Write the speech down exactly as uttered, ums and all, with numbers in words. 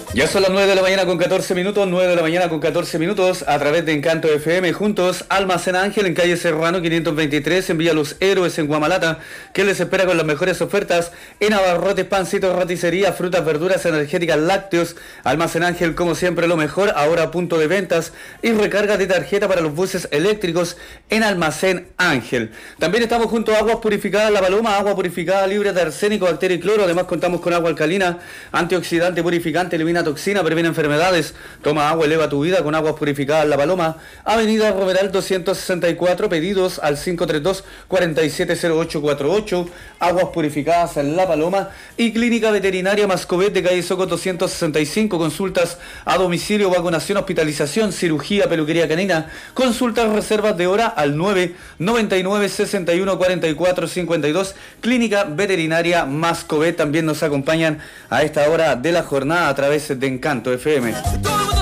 Ya son las nueve de la mañana con catorce minutos, nueve de la mañana con catorce minutos, a través de Encanto F M, juntos, Almacén Ángel en calle Serrano quinientos veintitrés, en Villa Los Héroes, en Guamalata, que les espera con las mejores ofertas en abarrotes, pancitos, roticería, frutas, verduras, energéticas, lácteos. Almacén Ángel, como siempre, lo mejor, ahora a punto de ventas y recarga de tarjeta para los buses eléctricos en Almacén Ángel. También estamos junto a Aguas Purificadas La Paloma, agua purificada libre de arsénico, bacteria y cloro. Además contamos con agua alcalina, antioxidante, purificante, elimina toxina, previene enfermedades. Toma agua, eleva tu vida con Aguas Purificadas La Paloma. Avenida Romeral doscientos sesenta y cuatro, pedidos al cinco tres dos, cuatro siete cero ocho cuatro ocho. Aguas Purificadas en La Paloma. Y Clínica Veterinaria Mascovet de calle Soco doscientos sesenta y cinco, consultas a domicilio, vacunación, hospitalización, cirugía, peluquería canina. Consultas, reservas de hora al nueve noventa y nueve, sesenta y uno, cuarenta y cuatro, cincuenta y dos. Clínica Veterinaria Mascovet también nos acompañan a esta hora de la jornada a través de Encanto F M.